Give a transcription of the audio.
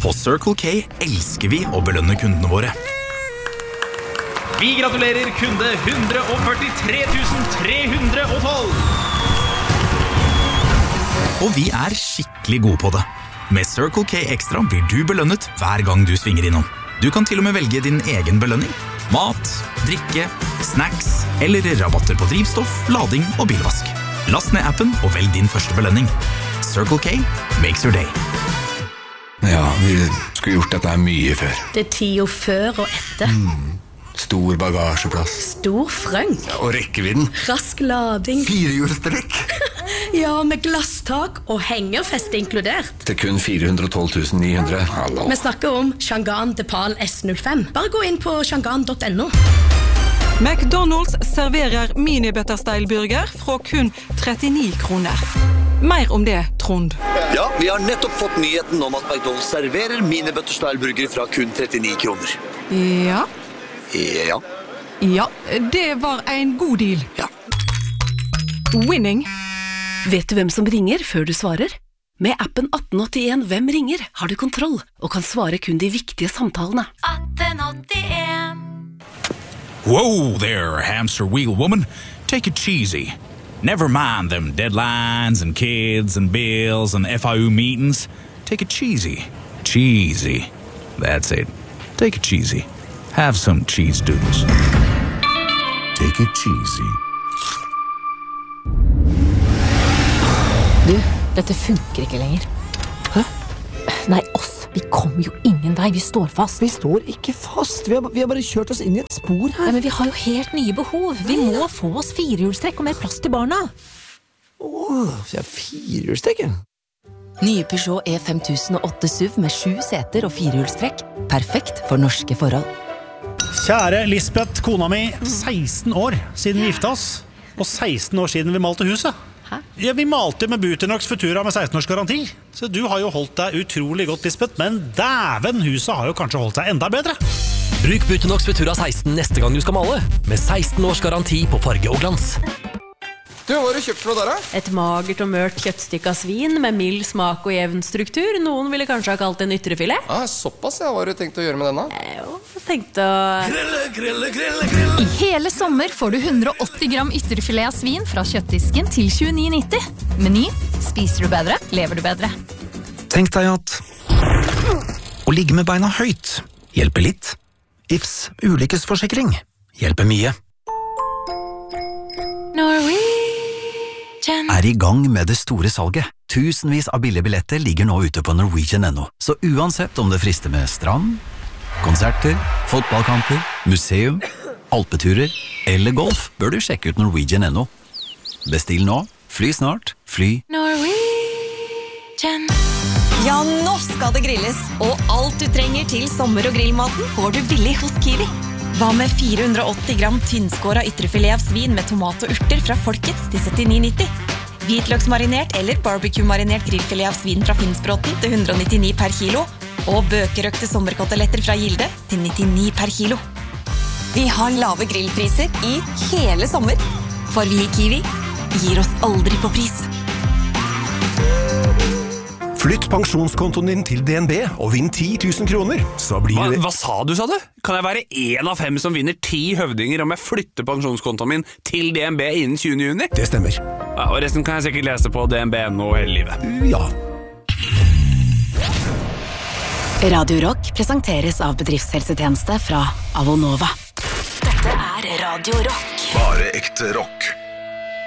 På Circle K elsker vi å belønne kundene våre. Vi gratulerer kunde 143 312. Og vi skikkelig gode på det. Med Circle K Extra blir du belønnet hver gang du svinger innom. Du kan til og med velge din egen belønning. Mat, drikke, snacks eller rabatter på drivstoff, lading og bilvask. Last ned appen og velg din første belønning. Circle K makes your day. Ja, vi skulle gjort dette her mye før. Det tida før og etter. Stor bagasjeplass. Stor frønk. Ja, og rekkevidden. Rask lading. 4-hjulstrekk. Ja, med glasstak og hengerfeste inkludert. Til kun 412 900. Hallo. Vi snakker om Changan Depal S05. Bare gå inn på changan.no. McDonald's serverer mini-butterstyle-burger fra kun 39 kroner. Mer om det, Trond. Ja, vi har nettopp fått nyheten om at McDonald's serverer mini-butterstyle-burger fra kun 39 kroner. Ja. Ja. Ja, det var en god deal. Ja. Winning. Vet du hvem som ringer før du svarer? Med appen 1881 Hvem ringer har du kontroll og kan svare kun de viktige samtalene. 1881. Whoa there, hamster wheel woman. Take it cheesy. Never mind them deadlines and kids and bills and FIU meetings. Take it cheesy. Cheesy. That's it. Take it cheesy. Have some cheese doodles. Take it cheesy. Du, dette funker ikke lenger. Hæ? Nei, oss. Vi kommer jo ingen vei. Vi står fast. Vi står ikke fast. Vi har bare kjørt oss inn i et spor her. Ja, men vi har jo helt nye behov. Vi må få oss 4-hjulstrekk og mer plass til barna. Så 4-hjulstrekk, ja. Nye Peugeot E5008 SUV med 7 seter og 4-hjulstrekk. Perfekt for norske forhold. Kjære Lisbeth, kona mi, 16 år siden vi gifta oss, og 16 år siden vi malte huset. Hæ? Ja, vi malte med Butenax Futura med 16 års garanti. Så du har jo holdt deg utrolig godt, Lisbeth, men dæven, huset har jo kanskje holdt seg enda bedre. Bruk Butenax Futura 16 neste gang du skal male, med 16 års garanti på farge og glans. Du, hva har du kjøpt for noe der, da? Et magert og mørkt kjøttstykke av svin med mild smak og jevn struktur. Noen ville kanskje ha kalt det en ytrefilet. Såpass, ja. Hva har du tenkt å gjøre med denne? Jeg tenkte å... I hele sommer får du 180 gram ytterfilet av svin fra kjøttdisken til 29,90. Meny. Spiser du bedre, lever du bedre. Tenk deg at å ligge med beina høyt hjelper litt. Ifs ulykkesforsikring hjelper mye. I gang med det store salget. Tusenvis av billige billetter ligger nå ute på Norwegian.no. Så uansett om det frister med strand, konserter, fotballkamper, museum, alpeturer eller golf, bør du sjekke ut Norwegian.no. Bestill nå, fly snart, fly Norwegian. Ja, nå skal det grilles. Og alt du trenger til sommer- og grillmaten får du billig hos Kiwi. Hva med 480 gram tynnskåret ytrefilet av svin med tomat og urter fra Folkets til 79,90? Hvitløksmarinert eller barbecue-marinert grillfilet av svin fra Finnsbråten til 199 per kilo. Og bøkerøkte sommerkoteletter fra Gilde til 99 per kilo. Vi har lave grillpriser i hele sommer. For vi i Kiwi gir oss aldri på pris. Flytt pensjonskontoen din til DNB og vinn 10 000 kroner. Så blir det... Hva sa du? Kan jeg være 1 av 5 som vinner 10 høvdinger om jeg flytter pensjonskontoen min til DNB innen 20. juni? Det stemmer. Ja, og resten kan jeg sikkert lese på DNB.no hele livet. Ja. Radio Rock presenteres av bedriftshelsetjeneste fra Avonova. Dette er Radio Rock. Bare ekte rock.